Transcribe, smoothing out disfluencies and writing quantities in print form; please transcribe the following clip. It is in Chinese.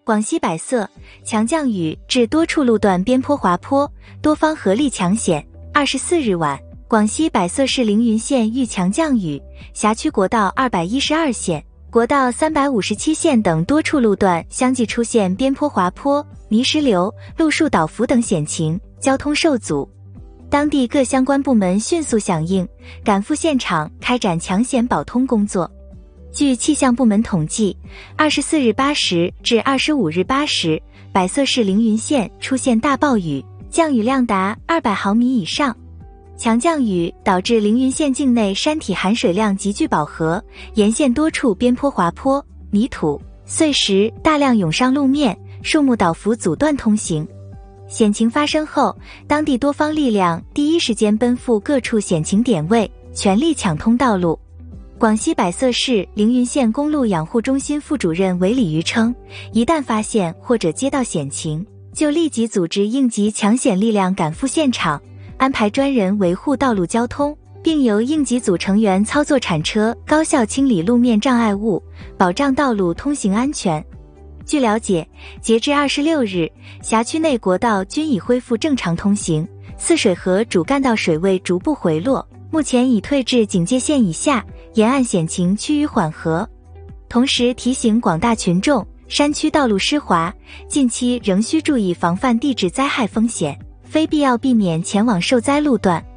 广西百色，强降雨致多处路段边坡滑坡，多方合力抢险。24日晚，广西百色市凌云县遇强降雨，辖区国道212线、国道357线等多处路段相继出现边坡滑坡、泥石流、路树倒伏等险情，交通受阻。当地各相关部门迅速响应，赶赴现场开展抢险保通工作。据气象部门统计，24日8时至25日8时，百色市凌云县出现大暴雨，降雨量达200毫米以上。强降雨导致凌云县境内山体含水量急剧饱和，沿线多处边坡滑坡、泥土、碎石大量涌上路面，树木倒伏阻断通行。险情发生后，当地多方力量第一时间奔赴各处险情点位，全力抢通道路。广西百色市凌云县公路养护中心副主任韦礼瑜称，一旦发现或者接到险情，就立即组织应急抢险力量赶赴现场，安排专人维护道路交通，并由应急组成员操作铲车高效清理路面障碍物，保障道路通行安全。据了解，截至26日，辖区内国道均已恢复正常通行，泗水河主干道水位逐步回落，目前已退至警戒线以下，沿岸险情趋于缓和。同时提醒广大群众，山区道路湿滑，近期仍需注意防范地质灾害风险，非必要避免前往受灾路段。